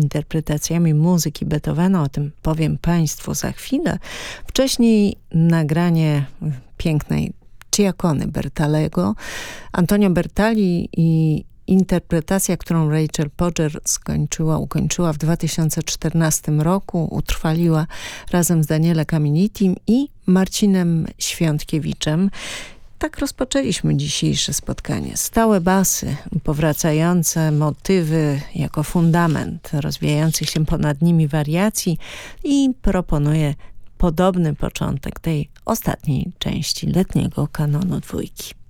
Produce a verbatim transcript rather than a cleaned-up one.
interpretacjami muzyki Beethovena, o tym powiem Państwu za chwilę. Wcześniej nagranie pięknej Giacony Bertalego, Antonio Bertali i interpretacja, którą Rachel Podger skończyła, ukończyła w dwa tysiące czternastym roku, utrwaliła razem z Daniele Kaminitim i Marcinem Świątkiewiczem. Tak rozpoczęliśmy dzisiejsze spotkanie. Stałe basy, powracające motywy jako fundament rozwijających się ponad nimi wariacji i proponuję podobny początek tej ostatniej części letniego kanonu dwójki.